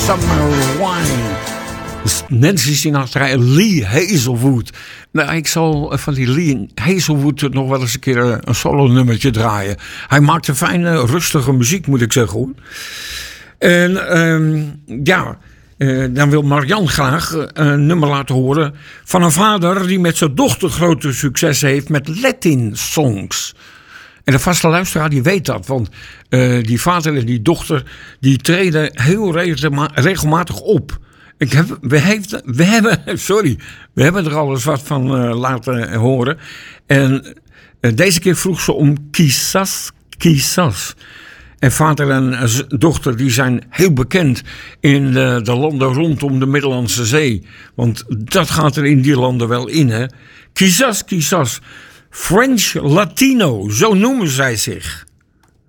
Summer Wine. Nancy Sinatra en Lee Hazelwood. Nou, ik zal van die Lee Hazelwood nog wel eens een keer een solo nummertje draaien. Hij maakte fijne, rustige muziek, moet ik zeggen hoor. En dan wil Marianne graag een nummer laten horen van een vader die met zijn dochter grote succes heeft met Latin songs. En de vaste luisteraar die weet dat, want die vader en die dochter die treden heel regelmatig op. We hebben er al eens wat van laten horen. En deze keer vroeg ze om Quizás. En vader en dochter die zijn heel bekend in de landen rondom de Middellandse Zee. Want dat gaat er in die landen wel in, hè. Quizás. French Latino, zo noemen zij zich.